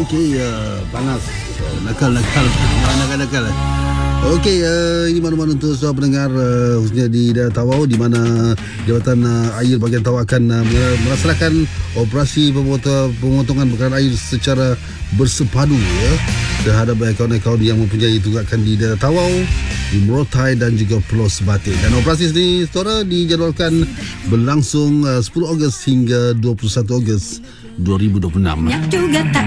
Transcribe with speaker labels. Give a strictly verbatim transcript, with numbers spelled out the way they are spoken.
Speaker 1: Okey, uh, panas. Uh, nakal, nakal. Nakal, nakal. Okey, uh, ini maklumat untuk saudara pendengar, uh, khususnya di daerah Tawau, di mana Jabatan uh, Air bahagian Tawau akan uh, melaksanakan operasi pemotongan bekalan air secara bersepadu ya, terhadap akaun-akaun yang mempunyai tunggakan di daerah Tawau, di Morotai dan juga Pulau Sebatik. Dan operasi ini, saudara, dijadualkan berlangsung uh, sepuluh Ogos hingga dua puluh satu Ogos dua ribu dua puluh enam.